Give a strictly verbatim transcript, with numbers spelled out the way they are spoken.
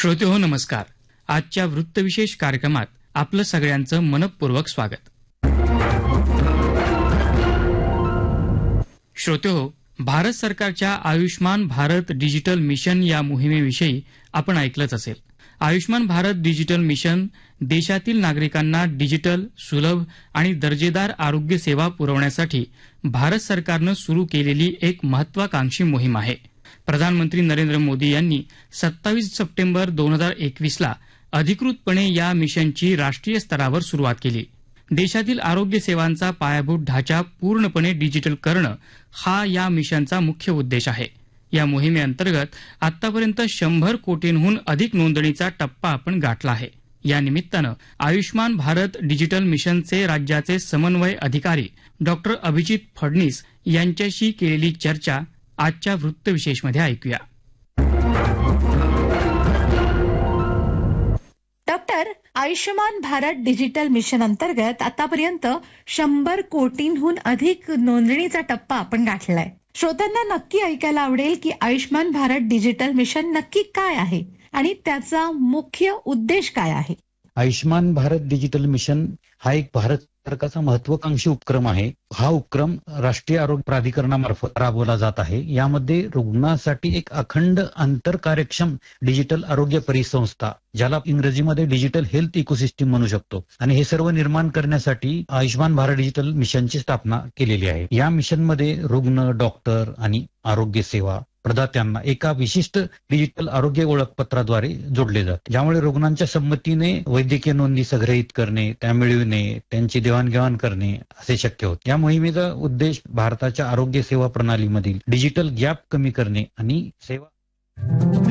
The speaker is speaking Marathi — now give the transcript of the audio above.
श्रोते हो नमस्कार. आजच्या वृत्तविशेष कार्यक्रमात आपलं सगळ्यांचं मनपूर्वक स्वागत. श्रोते हो, भारत सरकारच्या आयुष्मान भारत डिजिटल मिशन या मोहिमेविषयी आपण ऐकलंच असेल. आयुष्मान भारत डिजिटल मिशन देशातील नागरिकांना डिजिटल, सुलभ आणि दर्जेदार आरोग्य सेवा पुरवण्यासाठी भारत सरकारनं सुरू केलेली एक महत्वाकांक्षी मोहीम आहे. प्रधानमंत्री नरेंद्र मोदी यांनी सत्तावीस सप्टेंबर दोन हजार एकवीस ला अधिकृतपणे या मिशनची राष्ट्रीय स्तरावर सुरुवात केली. देशातील आरोग्य सेवांचा पायाभूत ढाचा पूर्णपणे डिजिटल करणं हा या मिशनचा मुख्य उद्देश आहे. या मोहिमेअंतर्गत आतापर्यंत शंभर कोटींहून अधिक नोंदणीचा टप्पा आपण गाठला आहे. या निमित्तानं आयुष्मान भारत डिजिटल मिशनचे राज्याचे समन्वय अधिकारी डॉक्टर अभिजित फडणीस यांच्याशी केलेली चर्चा आजच्या वृत्तविशेषमध्ये ऐकूया. Doctor, Ayushman Bharat digital mission अंतर्गत आतापर्यंत शंभर कोटींहून अधिक नोंदणीचा टप्पा आपण गाठलाय. श्रोत्यांना नक्की ऐकायला आवडेल की आयुष्मान भारत डिजिटल मिशन नक्की काय आहे आणि त्याचा मुख्य उद्देश काय आहे. आयुष्मान भारत डिजिटल मिशन हा एक भारत सरकारचा महत्वाकांक्षी उपक्रम आहे. हा उपक्रम राष्ट्रीय आरोग्य प्राधिकरणामार्फत राबवला जात आहे. यामध्ये रुग्णासाठी एक अखंड आंतरकार्यक्षम डिजिटल आरोग्य परिसंस्था, ज्याला इंग्रजीमध्ये डिजिटल हेल्थ इकोसिस्टीम म्हणू शकतो, आणि हे सर्व निर्माण करण्यासाठी आयुष्मान भारत डिजिटल मिशनची स्थापना केलेली आहे. या मिशनमध्ये रुग्ण, डॉक्टर आणि आरोग्य सेवा प्रदात्यांना एका विशिष्ट डिजिटल आरोग्य ओळखपत्राद्वारे जोडले जाते, ज्यामुळे रुग्णांच्या संमतीने वैद्यकीय नोंदी संग्रहित करणे, त्या मिळविणे, त्यांची देवाणघेवाण करणे असे शक्य होते. या मोहिमेचा उद्देश भारताच्या आरोग्य सेवा प्रणालीमधील डिजिटल गॅप कमी करणे आणि सेवा